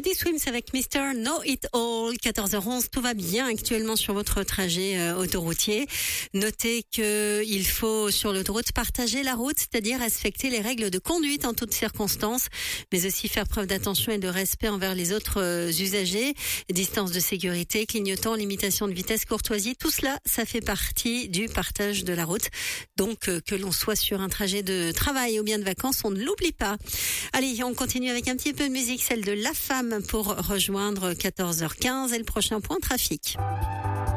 Teddy Swims avec Mr. Know It All, 14h11. Tout va bien actuellement sur votre trajet autoroutier. Notez que il faut sur l'autoroute partager la route, c'est-à-dire respecter les règles de conduite en toutes circonstances, mais aussi faire preuve d'attention et de respect envers les autres usagers. Distance de sécurité, clignotant, limitation de vitesse, courtoisie, tout cela, ça fait partie du partage de la route. Donc que l'on soit sur un trajet de travail ou bien de vacances, on ne l'oublie pas. Allez, on continue avec un petit peu de musique, celle de La Femme pour rejoindre 14h15 et le prochain point trafic.